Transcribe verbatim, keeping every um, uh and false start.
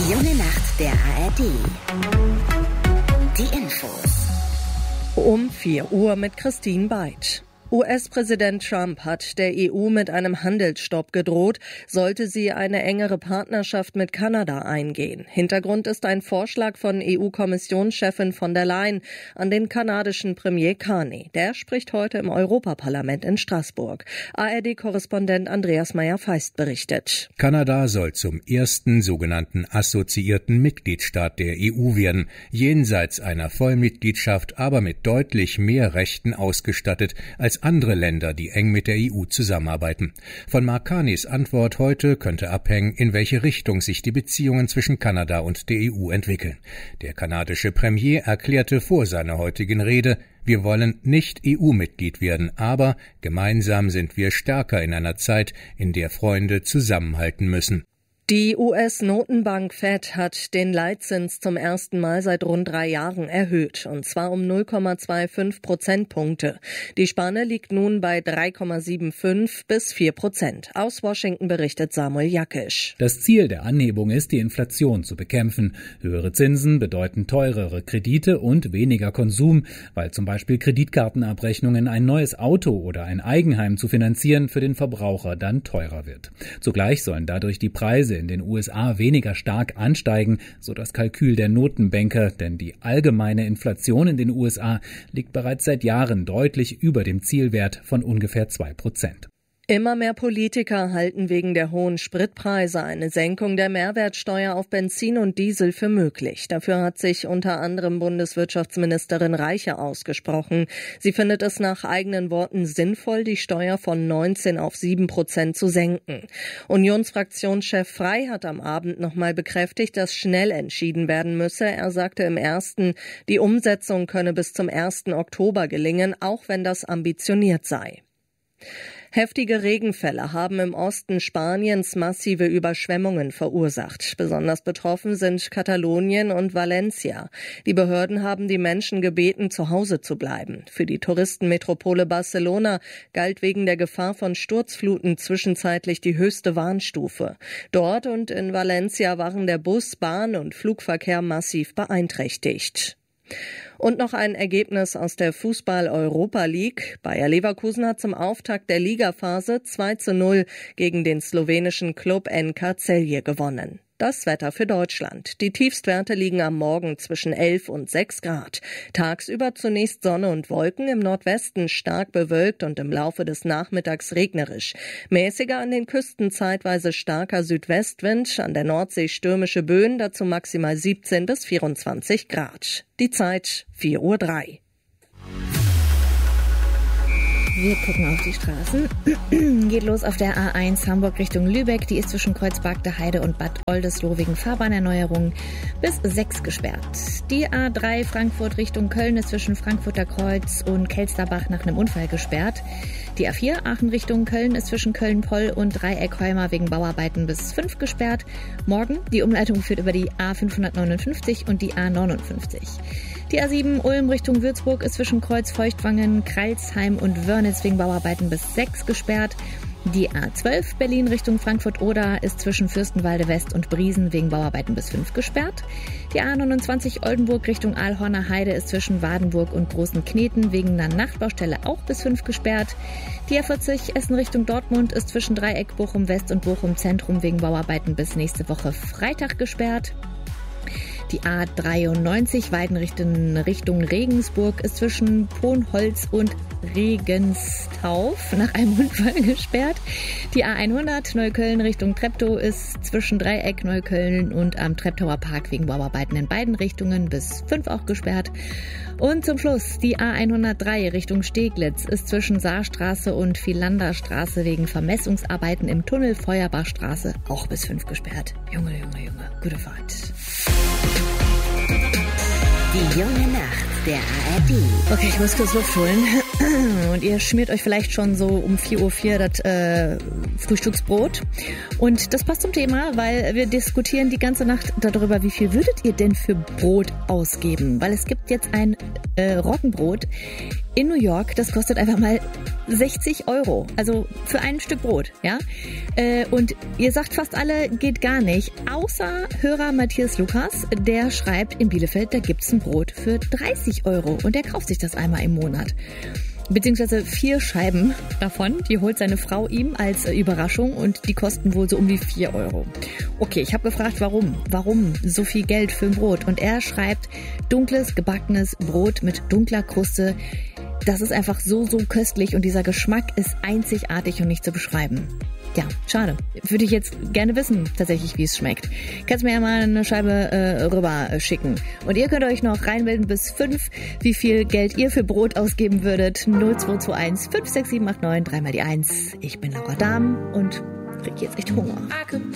Die junge Nacht der A R D. Die Infos. Um vier Uhr mit Christine Beid. U S-Präsident Trump hat der E U mit einem Handelsstopp gedroht, sollte sie eine engere Partnerschaft mit Kanada eingehen. Hintergrund ist ein Vorschlag von E U-Kommissionschefin von der Leyen an den kanadischen Premier Carney. Der spricht heute im Europaparlament in Straßburg. A R D-Korrespondent Andreas Meyer-Feist berichtet. Kanada soll zum ersten sogenannten assoziierten Mitgliedstaat der E U werden, jenseits einer Vollmitgliedschaft, aber mit deutlich mehr Rechten ausgestattet als andere Länder, die eng mit der E U zusammenarbeiten. Von Mark Carneys Antwort heute könnte abhängen, in welche Richtung sich die Beziehungen zwischen Kanada und der E U entwickeln. Der kanadische Premier erklärte vor seiner heutigen Rede, wir wollen nicht E U-Mitglied werden, aber gemeinsam sind wir stärker in einer Zeit, in der Freunde zusammenhalten müssen. Die U S-Notenbank Fed hat den Leitzins zum ersten Mal seit rund drei Jahren erhöht, und zwar um null Komma fünfundzwanzig Prozentpunkte. Die Spanne liegt nun bei drei Komma fünfundsiebzig bis vier Prozent. Aus Washington berichtet Samuel Jakisch. Das Ziel der Anhebung ist, die Inflation zu bekämpfen. Höhere Zinsen bedeuten teurere Kredite und weniger Konsum, weil zum Beispiel Kreditkartenabrechnungen, ein neues Auto oder ein Eigenheim zu finanzieren für den Verbraucher dann teurer wird. Zugleich sollen dadurch die Preise in den U S A weniger stark ansteigen, so das Kalkül der Notenbanker, denn die allgemeine Inflation in den U S A liegt bereits seit Jahren deutlich über dem Zielwert von ungefähr zwei Prozent. Immer mehr Politiker halten wegen der hohen Spritpreise eine Senkung der Mehrwertsteuer auf Benzin und Diesel für möglich. Dafür hat sich unter anderem Bundeswirtschaftsministerin Reiche ausgesprochen. Sie findet es nach eigenen Worten sinnvoll, die Steuer von neunzehn auf sieben Prozent zu senken. Unionsfraktionschef Frey hat am Abend nochmal bekräftigt, dass schnell entschieden werden müsse. Er sagte im ersten, die Umsetzung könne bis zum ersten Oktober gelingen, auch wenn das ambitioniert sei. Heftige Regenfälle haben im Osten Spaniens massive Überschwemmungen verursacht. Besonders betroffen sind Katalonien und Valencia. Die Behörden haben die Menschen gebeten, zu Hause zu bleiben. Für die Touristenmetropole Barcelona galt wegen der Gefahr von Sturzfluten zwischenzeitlich die höchste Warnstufe. Dort und in Valencia waren der Bus-, Bahn- und Flugverkehr massiv beeinträchtigt. Und noch ein Ergebnis aus der Fußball-Europa League. Bayer Leverkusen hat zum Auftakt der Ligaphase zwei zu null gegen den slowenischen Klub N K Celje gewonnen. Das Wetter für Deutschland. Die Tiefstwerte liegen am Morgen zwischen elf und sechs Grad. Tagsüber zunächst Sonne und Wolken, im Nordwesten stark bewölkt und im Laufe des Nachmittags regnerisch. Mäßiger an den Küsten zeitweise starker Südwestwind, an der Nordsee stürmische Böen, dazu maximal siebzehn bis vierundzwanzig Grad. Die Zeit vier Uhr drei. Wir gucken auf die Straßen. Geht los auf der A eins Hamburg Richtung Lübeck. Die ist zwischen Kreuzberg der Heide und Bad Oldesloe wegen Fahrbahnerneuerung bis sechs gesperrt. Die A drei Frankfurt Richtung Köln ist zwischen Frankfurter Kreuz und Kelsterbach nach einem Unfall gesperrt. Die A vier Aachen Richtung Köln ist zwischen Köln-Poll und Dreieck-Heuma wegen Bauarbeiten bis fünf gesperrt. Morgen die Umleitung führt über die A fünfhundertneunundfünfzig und die A neunundfünfzig. Die A sieben Ulm Richtung Würzburg ist zwischen Kreuz Feuchtwangen, Kreilsheim und Wörnitz wegen Bauarbeiten bis sechs gesperrt. Die A zwölf Berlin Richtung Frankfurt-Oder ist zwischen Fürstenwalde West und Briesen wegen Bauarbeiten bis fünf gesperrt. Die A neunundzwanzig Oldenburg Richtung Aalhorner Heide ist zwischen Wadenburg und Großen Kneten wegen einer Nachtbaustelle auch bis fünf gesperrt. Die A vierzig Essen Richtung Dortmund ist zwischen Dreieck Bochum West und Bochum Zentrum wegen Bauarbeiten bis nächste Woche Freitag gesperrt. Die A dreiundneunzig Weiden Richtung Regensburg ist zwischen Ponholz und Regenstauf nach einem Unfall gesperrt. Die A hundert Neukölln Richtung Treptow ist zwischen Dreieck Neukölln und am Treptower Park wegen Bauarbeiten in beiden Richtungen bis fünf auch gesperrt. Und zum Schluss die A hundertdrei Richtung Steglitz ist zwischen Saarstraße und Philanderstraße wegen Vermessungsarbeiten im Tunnel Feuerbachstraße auch bis fünf gesperrt. Junge, Junge, Junge, gute Fahrt. Die junge Nacht der A R D. Okay, ich muss kurz Luft holen. Und ihr schmiert euch vielleicht schon so um vier Uhr vier das äh, Frühstücksbrot. Und das passt zum Thema, weil wir diskutieren die ganze Nacht darüber, wie viel würdet ihr denn für Brot ausgeben? Weil es gibt jetzt ein äh, Roggenbrot in New York, das kostet einfach mal sechzig Euro, also für ein Stück Brot, ja. Äh, und ihr sagt fast alle, geht gar nicht, außer Hörer Matthias Lukas, der schreibt, in Bielefeld, da gibt's ein Brot für dreißig Euro und der kauft sich das einmal im Monat. Beziehungsweise vier Scheiben davon, die holt seine Frau ihm als Überraschung und die kosten wohl so um die vier Euro. Okay, ich habe gefragt, warum? Warum so viel Geld für ein Brot? Und er schreibt, dunkles, gebackenes Brot mit dunkler Kruste, das ist einfach so, so köstlich und dieser Geschmack ist einzigartig und nicht zu beschreiben. Ja, schade. Würde ich jetzt gerne wissen, tatsächlich, wie es schmeckt. Kannst mir ja mal eine Scheibe äh, rüber äh, schicken. Und ihr könnt euch noch reinmelden bis fünf, wie viel Geld ihr für Brot ausgeben würdet. null zwei zwei eins fünf sechs sieben acht neun, dreimal die eins. Ich bin Laura Dahm und krieg jetzt echt Hunger.